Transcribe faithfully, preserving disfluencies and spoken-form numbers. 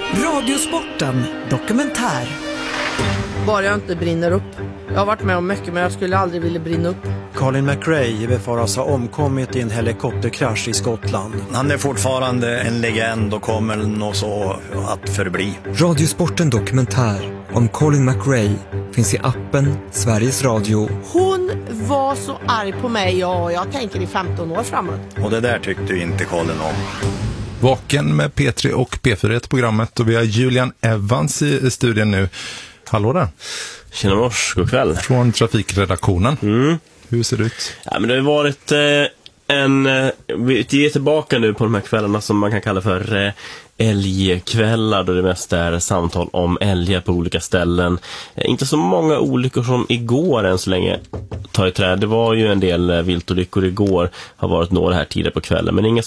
Radiosporten dokumentär. Bara jag inte brinner upp. Jag har varit med om mycket, men jag skulle aldrig vilja brinna upp. Colin McRae befaras ha omkommit i en helikopterkrasch i Skottland. Han är fortfarande en legend och kommer nog så att förbli. Radiosporten dokumentär om Colin McRae finns i appen Sveriges Radio. Hon var så arg på mig, och jag tänker i femton år framåt. Och det där tyckte ju inte Colin om. Vaken med P tre och P fyra ett programmet, och vi har Julian Evans i studien nu. Hallå där. Tjena mors, god kväll. Från trafikredaktionen. Mm. Hur ser det ut? Ja, men det har varit eh, en... Eh, vi är tillbaka nu på de här kvällarna som man kan kalla för eh, älgkvällar, då det mest är samtal om älgar på olika ställen. Eh, inte så många olyckor som igår än så länge tar i träd. Det var ju en del eh, viltolyckor igår, har varit några här tidigare på kvällen, men inga